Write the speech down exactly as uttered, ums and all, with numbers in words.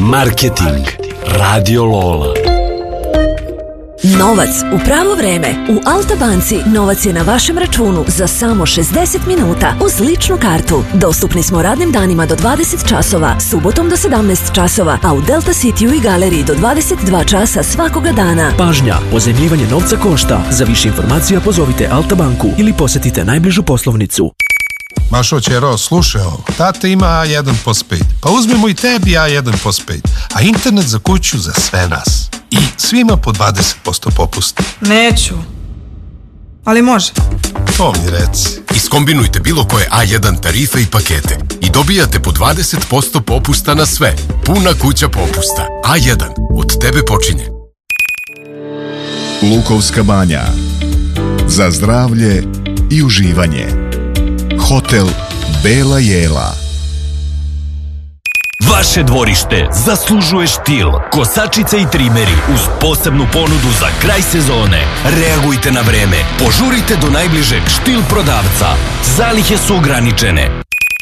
Marketing. Radio Lola. Novac u pravo vreme. U Alta banci novac je na vašem računu za samo šezdeset minuta uz ličnu kartu. Dostupni smo radnim danima do dvadeset časova, subotom do sedamnaest časova, a u Delta Cityu i Galeriji do dvadeset dva časa svakoga dana. Pažnja, pozajmljivanje novca košta. Za više informacija pozovite Alta banku ili posetite najbližu poslovnicu. Mašo, ćero, slušaj ovo. Tata ima A jedan postpaid. Pa uzmemo i tebi A jedan postpaid. A internet za kuću za sve nas. I svima po dvadeset posto popusta. Neću. Ali može. To mi reci. Iskombinujte bilo koje A jedan tarife i pakete i dobijate po dvadeset posto popusta na sve. Puna kuća popusta. A jedan. Od tebe počinje. Lukovska banja. Za zdravlje i uživanje. Hotel Bela Jela. Vaše dvorište zaslužuje štil. Kosačice i trimeri uz posebnu ponudu za kraj sezone. Reagujte na vreme. Požurite do najbližeg štil prodavca. Zalihe su ograničene.